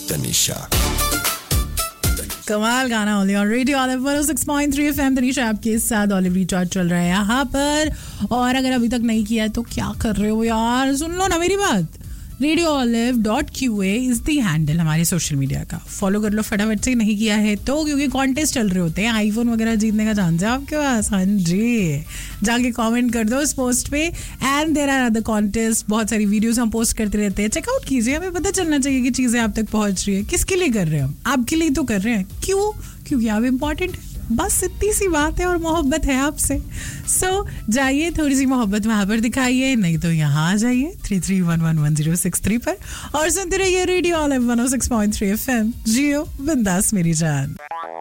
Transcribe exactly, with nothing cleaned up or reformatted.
तनिषा. कमाल गाना only on radio olive one O six point three FM. Tanisha आपके साथ ऑलिव रिचार्ज चल रहा है यहाँ पर. और अगर अभी तक नहीं किया है तो क्या कर रहे हो यार, सुन लो ना मेरी बात. Radio olive dot Q A is the handle हमारे सोशल मीडिया का. फॉलो कर लो फटाफट से. नहीं किया है तो, क्योंकि कॉन्टेस्ट चल रहे होते हैं, आईफोन वगैरह जीतने का चांस है आपके पास. हाँ जी, जाके कमेंट कर दो उस पोस्ट पे. And there are other contest, बहुत सारी वीडियोस हम पोस्ट करते रहते हैं. चेकआउट कीजिए. हमें पता चलना चाहिए कि चीजें आप तक पहुंच रही है. किसके लिए कर रहे हैं हम? आपके लिए तो कर रहे हैं. क्यों? क्योंकि आप इम्पोर्टेंट है. बस इतनी सी बात है और मोहब्बत है आपसे. सो so, जाइए थोड़ी सी मोहब्बत वहां पर दिखाइए, नहीं तो यहाँ आ जाइए three three one one one zero six three पर और सुनते रहिए रेडियो ऑलिव वन ओ सिक्स पॉइंट थ्री एफएम. जियो बिंदास मेरी जान.